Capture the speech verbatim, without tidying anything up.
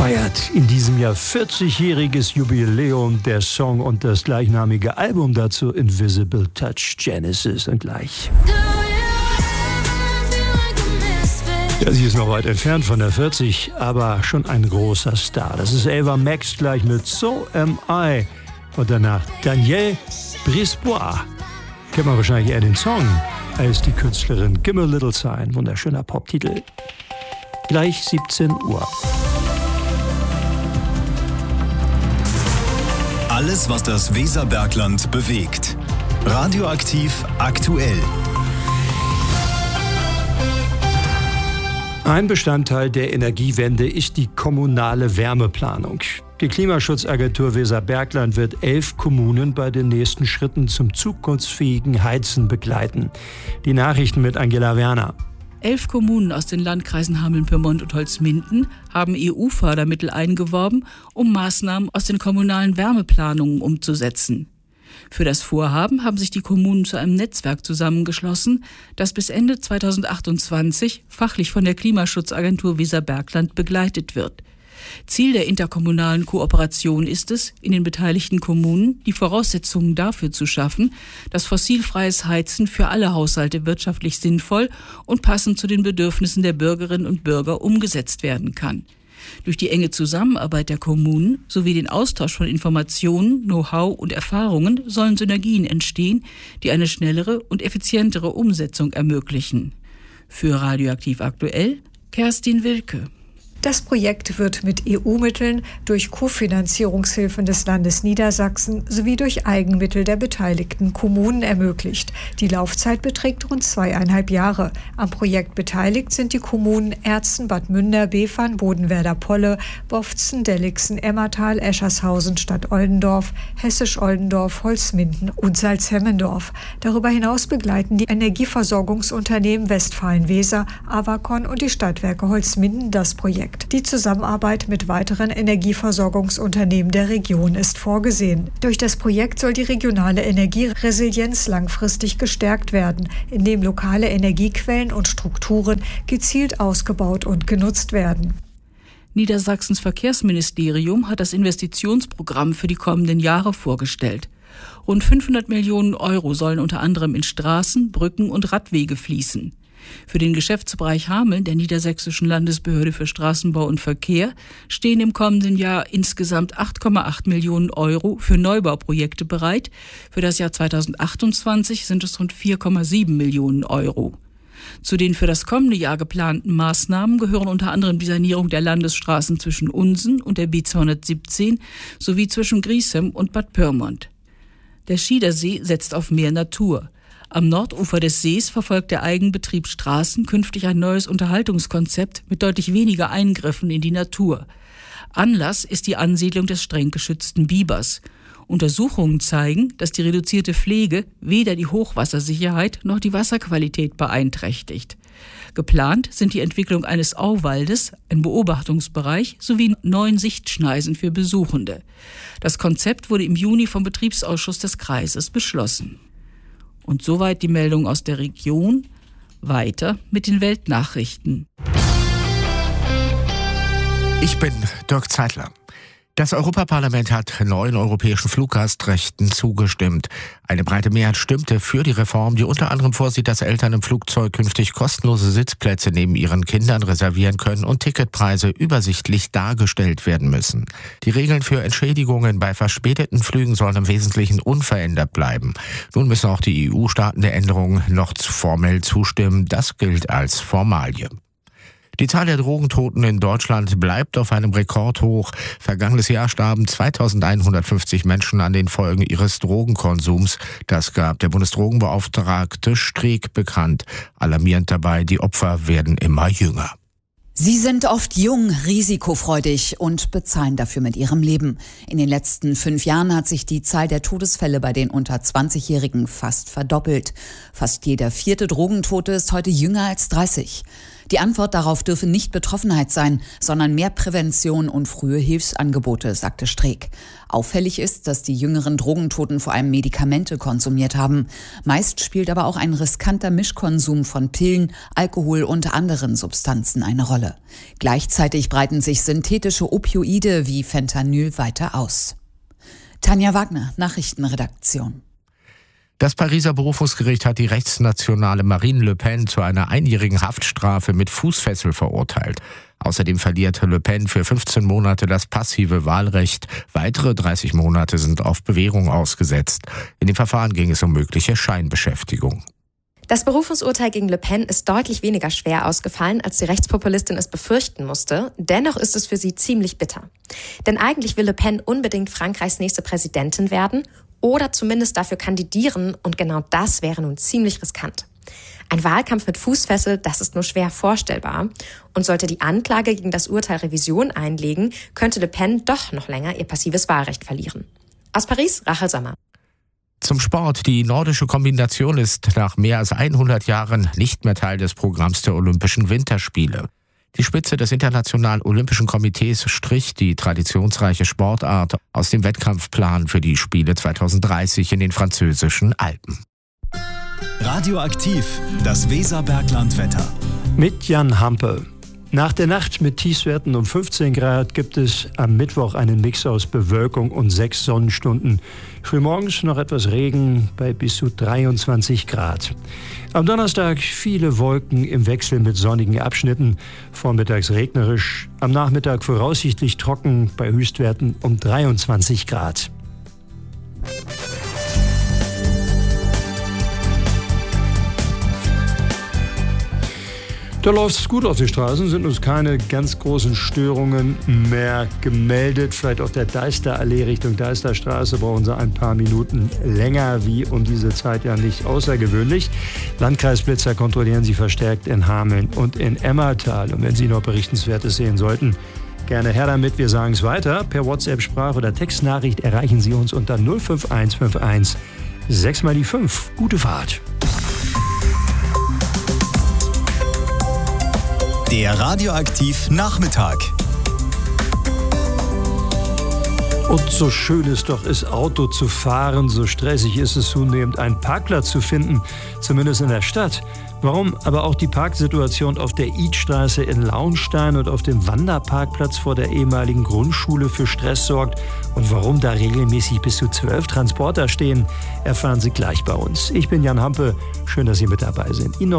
feiert in diesem Jahr vierzigjähriges Jubiläum der Song und das gleichnamige Album dazu Invisible Touch Genesis und gleich. Ja, sie ist noch weit entfernt von der vierzig, aber schon ein großer Star. Das ist Ava Max gleich mit So Am I und danach Danielle Brisebois. Kennt man wahrscheinlich eher den Song als die Künstlerin Give Me a Little Sign. Wunderschöner Poptitel. Gleich siebzehn Uhr. Alles, was das Weserbergland bewegt. Radioaktiv aktuell. Ein Bestandteil der Energiewende ist die kommunale Wärmeplanung. Die Klimaschutzagentur Weserbergland wird elf Kommunen bei den nächsten Schritten zum zukunftsfähigen Heizen begleiten. Die Nachrichten mit Angela Werner. Elf Kommunen aus den Landkreisen Hameln-Pyrmont und Holzminden haben E U-Fördermittel eingeworben, um Maßnahmen aus den kommunalen Wärmeplanungen umzusetzen. Für das Vorhaben haben sich die Kommunen zu einem Netzwerk zusammengeschlossen, das bis Ende zweitausendachtundzwanzig fachlich von der Klimaschutzagentur Weserbergland begleitet wird. Ziel der interkommunalen Kooperation ist es, in den beteiligten Kommunen die Voraussetzungen dafür zu schaffen, dass fossilfreies Heizen für alle Haushalte wirtschaftlich sinnvoll und passend zu den Bedürfnissen der Bürgerinnen und Bürger umgesetzt werden kann. Durch die enge Zusammenarbeit der Kommunen sowie den Austausch von Informationen, Know-how und Erfahrungen sollen Synergien entstehen, die eine schnellere und effizientere Umsetzung ermöglichen. Für Radioaktiv aktuell, Kerstin Wilke. Das Projekt wird mit E U-Mitteln, durch Kofinanzierungshilfen des Landes Niedersachsen sowie durch Eigenmittel der beteiligten Kommunen ermöglicht. Die Laufzeit beträgt rund zweieinhalb Jahre. Am Projekt beteiligt sind die Kommunen Erzen, Bad Münder, Befern, Bodenwerder-Polle, Boftzen, Delligsen, Emmertal, Eschershausen, Stadt-Oldendorf, Hessisch-Oldendorf, Holzminden und Salzhemmendorf. Darüber hinaus begleiten die Energieversorgungsunternehmen Westfalen-Weser, Avacon und die Stadtwerke Holzminden das Projekt. Die Zusammenarbeit mit weiteren Energieversorgungsunternehmen der Region ist vorgesehen. Durch das Projekt soll die regionale Energieresilienz langfristig gestärkt werden, indem lokale Energiequellen und Strukturen gezielt ausgebaut und genutzt werden. Niedersachsens Verkehrsministerium hat das Investitionsprogramm für die kommenden Jahre vorgestellt. Rund fünfhundert Millionen Euro sollen unter anderem in Straßen, Brücken und Radwege fließen. Für den Geschäftsbereich Hameln der Niedersächsischen Landesbehörde für Straßenbau und Verkehr stehen im kommenden Jahr insgesamt acht Komma acht Millionen Euro für Neubauprojekte bereit. Für das Jahr zweitausendachtundzwanzig sind es rund vier Komma sieben Millionen Euro. Zu den für das kommende Jahr geplanten Maßnahmen gehören unter anderem die Sanierung der Landesstraßen zwischen Unsen und der B zweihundertsiebzehn sowie zwischen Griesheim und Bad Pyrmont. Der Schiedersee setzt auf mehr Natur. Am Nordufer des Sees verfolgt der Eigenbetrieb Straßen künftig ein neues Unterhaltungskonzept mit deutlich weniger Eingriffen in die Natur. Anlass ist die Ansiedlung des streng geschützten Bibers. Untersuchungen zeigen, dass die reduzierte Pflege weder die Hochwassersicherheit noch die Wasserqualität beeinträchtigt. Geplant sind die Entwicklung eines Auwaldes, ein Beobachtungsbereich sowie neun Sichtschneisen für Besuchende. Das Konzept wurde im Juni vom Betriebsausschuss des Kreises beschlossen. Und soweit die Meldung aus der Region. Weiter mit den Weltnachrichten. Ich bin Dirk Zeitler. Das Europaparlament hat neuen europäischen Fluggastrechten zugestimmt. Eine breite Mehrheit stimmte für die Reform, die unter anderem vorsieht, dass Eltern im Flugzeug künftig kostenlose Sitzplätze neben ihren Kindern reservieren können und Ticketpreise übersichtlich dargestellt werden müssen. Die Regeln für Entschädigungen bei verspäteten Flügen sollen im Wesentlichen unverändert bleiben. Nun müssen auch die E U-Staaten der Änderung noch formell zustimmen. Das gilt als Formalie. Die Zahl der Drogentoten in Deutschland bleibt auf einem Rekordhoch. Vergangenes Jahr starben zweitausendeinhundertfünfzig Menschen an den Folgen ihres Drogenkonsums. Das gab der Bundesdrogenbeauftragte Streeck bekannt. Alarmierend dabei, die Opfer werden immer jünger. Sie sind oft jung, risikofreudig und bezahlen dafür mit ihrem Leben. In den letzten fünf Jahren hat sich die Zahl der Todesfälle bei den unter zwanzigjährigen fast verdoppelt. Fast jeder vierte Drogentote ist heute jünger als dreißig. Die Antwort darauf dürfe nicht Betroffenheit sein, sondern mehr Prävention und frühe Hilfsangebote, sagte Streeck. Auffällig ist, dass die jüngeren Drogentoten vor allem Medikamente konsumiert haben. Meist spielt aber auch ein riskanter Mischkonsum von Pillen, Alkohol und anderen Substanzen eine Rolle. Gleichzeitig breiten sich synthetische Opioide wie Fentanyl weiter aus. Tanja Wagner, Nachrichtenredaktion. Das Pariser Berufungsgericht hat die rechtsnationale Marine Le Pen zu einer einjährigen Haftstrafe mit Fußfessel verurteilt. Außerdem verliert Le Pen für fünfzehn Monate das passive Wahlrecht. Weitere dreißig Monate sind auf Bewährung ausgesetzt. In dem Verfahren ging es um mögliche Scheinbeschäftigung. Das Berufungsurteil gegen Le Pen ist deutlich weniger schwer ausgefallen, als die Rechtspopulistin es befürchten musste. Dennoch ist es für sie ziemlich bitter. Denn eigentlich will Le Pen unbedingt Frankreichs nächste Präsidentin werden oder zumindest dafür kandidieren, und genau das wäre nun ziemlich riskant. Ein Wahlkampf mit Fußfessel, das ist nur schwer vorstellbar. Und sollte die Anklage gegen das Urteil Revision einlegen, könnte Le Pen doch noch länger ihr passives Wahlrecht verlieren. Aus Paris, Rachel Sommer. Zum Sport. Die nordische Kombination ist nach mehr als hundert Jahren nicht mehr Teil des Programms der Olympischen Winterspiele. Die Spitze des Internationalen Olympischen Komitees strich die traditionsreiche Sportart aus dem Wettkampfplan für die Spiele zweitausenddreißig in den französischen Alpen. Radioaktiv, das Weserberglandwetter. Mit Jan Hampe. Nach der Nacht mit Tiefstwerten um fünfzehn Grad gibt es am Mittwoch einen Mix aus Bewölkung und sechs Sonnenstunden. Frühmorgens noch etwas Regen bei bis zu dreiundzwanzig Grad. Am Donnerstag viele Wolken im Wechsel mit sonnigen Abschnitten. Vormittags regnerisch, am Nachmittag voraussichtlich trocken bei Höchstwerten um dreiundzwanzig Grad. Da läuft es gut auf den Straßen, sind uns keine ganz großen Störungen mehr gemeldet. Vielleicht auf der Deisterallee Richtung Deisterstraße brauchen Sie ein paar Minuten länger, wie um diese Zeit ja nicht außergewöhnlich. Landkreisblitzer kontrollieren Sie verstärkt in Hameln und in Emmertal. Und wenn Sie noch Berichtenswertes sehen sollten, gerne her damit, wir sagen es weiter. Per WhatsApp, Sprach- oder Textnachricht erreichen Sie uns unter null fünf eins fünf eins sechs mal die fünf. Gute Fahrt. Der Radioaktiv Nachmittag. Und so schön es doch ist, Auto zu fahren, so stressig ist es zunehmend, einen Parkplatz zu finden, zumindest in der Stadt. Warum aber auch die Parksituation auf der Idstraße in Launstein und auf dem Wanderparkplatz vor der ehemaligen Grundschule für Stress sorgt und warum da regelmäßig bis zu zwölf Transporter stehen, erfahren Sie gleich bei uns. Ich bin Jan Hampe, schön, dass Sie mit dabei sind. Ihnen noch